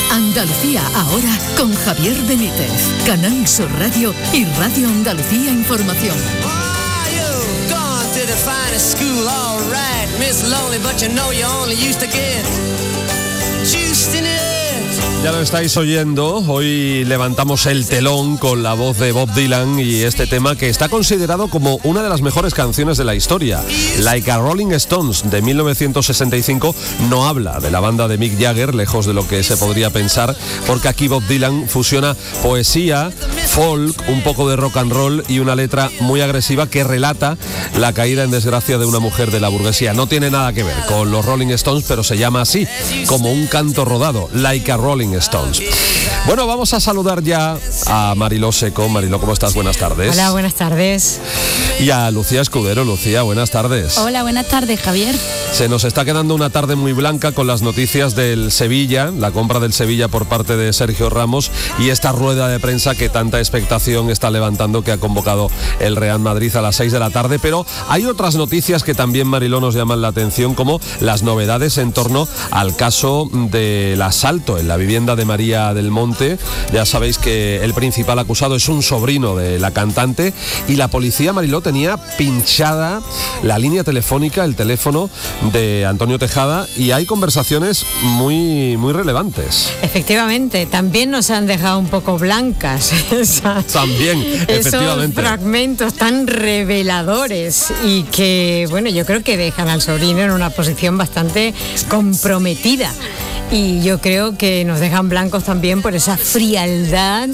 Andalucía ahora con Javier Benítez, Canal Sur Radio y Radio Andalucía Información. Ya lo estáis oyendo, hoy levantamos el telón con la voz de Bob Dylan y este tema que está considerado como una de las mejores canciones de la historia. Like a Rolling Stones de 1965 no habla de la banda de Mick Jagger, lejos de lo que se podría pensar, porque aquí Bob Dylan fusiona poesía, folk, un poco de rock and roll y una letra muy agresiva que relata la caída en desgracia de una mujer de la burguesía. No tiene nada que ver con los Rolling Stones, pero se llama así, como un canto rodado, Like a Rolling Stones. Bueno, vamos a saludar ya a Mariló Seco. Mariló, ¿cómo estás? Buenas tardes. Hola, buenas tardes. Y a Lucía Escudero. Lucía, buenas tardes. Hola, buenas tardes, Javier. Se nos está quedando una tarde muy blanca con las noticias del Sevilla, la compra del Sevilla por parte de Sergio Ramos y esta rueda de prensa que tanta expectación está levantando, que ha convocado el Real Madrid a las 6 de la tarde. Pero hay otras noticias que también, Mariló, nos llaman la atención, como las novedades en torno al caso del asalto en la vivienda de María del Monte. Ya sabéis que el principal acusado es un sobrino de la cantante y la policía, Mariló, tenía pinchada la línea telefónica, el teléfono de Antonio Tejada, y hay conversaciones muy relevantes. Efectivamente, también nos han dejado un poco blancas también, efectivamente, esos fragmentos tan reveladores y que, bueno, yo creo que dejan al sobrino en una posición bastante comprometida. Y yo creo que nos dejan blancos también por esa frialdad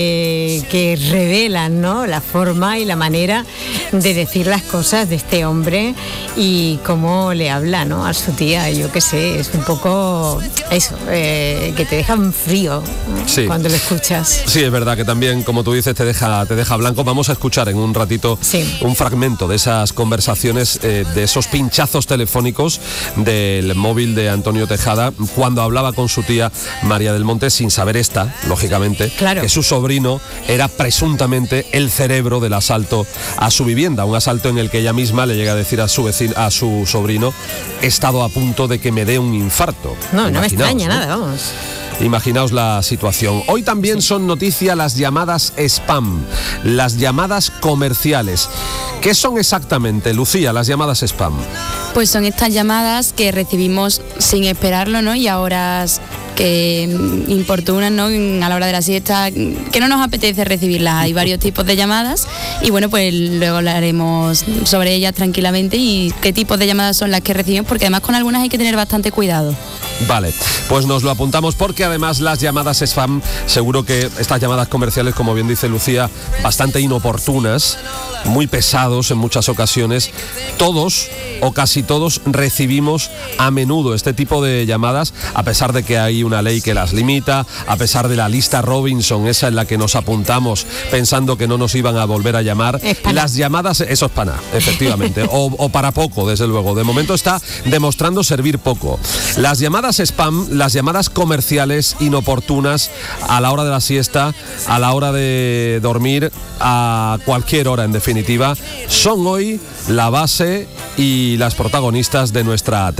que revelan, ¿no?, la forma y la manera de decir las cosas de este hombre y cómo le habla, ¿no?, a su tía. Yo qué sé, es un poco eso, que te dejan frío, ¿no?, sí, cuando lo escuchas. Sí, es verdad que también, como tú dices, te deja blanco. Vamos a escuchar en un ratito un fragmento de esas conversaciones, de esos pinchazos telefónicos del móvil de Antonio Tejada, cuando hablaba con su tía María del Monte, sin saber lógicamente, claro, que su sobrino era presuntamente el cerebro del asalto a su vivienda, un asalto en el que ella misma le llega a decir a su sobrino: he estado a punto de que me dé un infarto. No me extraña, ¿no?, nada, vamos. Imaginaos la situación. Hoy también son noticia las llamadas spam, las llamadas comerciales. ¿Qué son exactamente, Lucía, las llamadas spam? Pues son estas llamadas que recibimos sin esperarlo, ¿no? Y a horas que importunan, ¿no?, a la hora de la siesta, que no nos apetece recibirlas. Hay varios tipos de llamadas y bueno, pues luego hablaremos sobre ellas tranquilamente y qué tipos de llamadas son las que recibimos, porque además con algunas hay que tener bastante cuidado. Vale, pues nos lo apuntamos, porque además las llamadas spam, seguro que estas llamadas comerciales, como bien dice Lucía, bastante inoportunas, muy pesados en muchas ocasiones. Todos o casi todos recibimos a menudo este tipo de llamadas, a pesar de que hay una ley que las limita, a pesar de la lista Robinson, esa en la que nos apuntamos pensando que no nos iban a volver a llamar. Las llamadas, eso es para nada, efectivamente, o para poco, desde luego. De momento está demostrando servir poco. Las llamadas spam, las llamadas comerciales inoportunas a la hora de la siesta, a la hora de dormir, a cualquier hora, en definitiva, son hoy la base y las protagonistas de nuestra